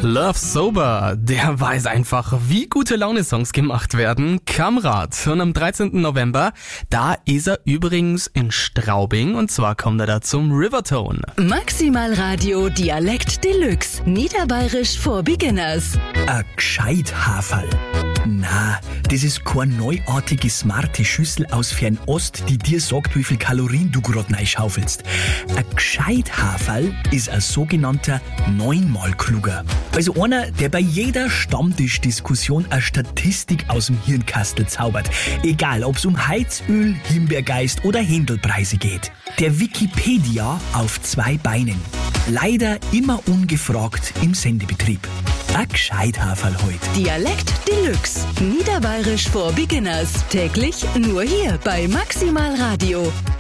Love Sober, der weiß einfach, wie gute Laune-Songs gemacht werden. Kamrat. Und am 13. November, da ist er übrigens in Straubing und zwar kommt er da zum Rivertone. Maximal Radio Dialekt Deluxe. Niederbayerisch for Beginners. Ein Gescheithaferl. Na, das ist keine neuartige, smarte Schüssel aus Fernost, die dir sagt, wie viel Kalorien du grad reinschaufelst. Ein Gescheithaferl ist ein sogenannter 9-mal kluger. Also einer, der bei jeder Stammtischdiskussion eine Statistik aus dem Hirnkastel zaubert. Egal, ob's um Heizöl, Himbeergeist oder Händelpreise geht. Der Wikipedia auf 2 Beinen. Leider immer ungefragt im Sendebetrieb. Ein Gescheithaferl heut. Dialekt Deluxe. Niederbayerisch for Beginners. Täglich nur hier bei Maximal Radio.